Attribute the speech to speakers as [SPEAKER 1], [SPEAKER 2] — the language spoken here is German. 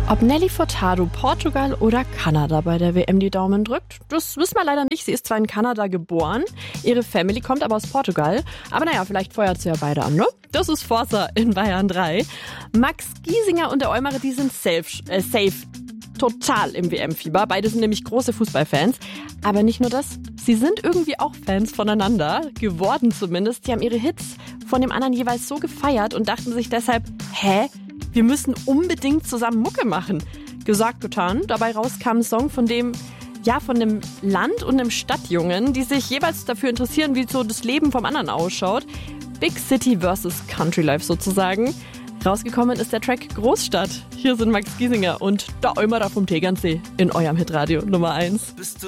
[SPEAKER 1] Ob Nelly Furtado Portugal oder Kanada bei der WM die Daumen drückt, das wissen wir leider nicht. Sie ist zwar in Kanada geboren, ihre Family kommt aber aus Portugal. Aber naja, vielleicht feuert sie ja beide an, ne? Das ist Forza in Bayern 3. Max Giesinger und der Eumere, die sind safe. Total im WM-Fieber. Beide sind nämlich große Fußballfans. Aber nicht nur das, sie sind irgendwie auch Fans voneinander. Geworden zumindest. Die haben ihre Hits von dem anderen jeweils so gefeiert und dachten sich deshalb, wir müssen unbedingt zusammen Mucke machen. Gesagt, getan. Dabei raus kam ein Song von einem Land- und einem Stadtjungen, die sich jeweils dafür interessieren, wie so das Leben vom anderen ausschaut. Big City versus Country Life sozusagen. Rausgekommen ist der Track Großstadt. Hier sind Max Giesinger und der Eumere vom Tegernsee in eurem Hitradio Nummer 1.
[SPEAKER 2] Bist du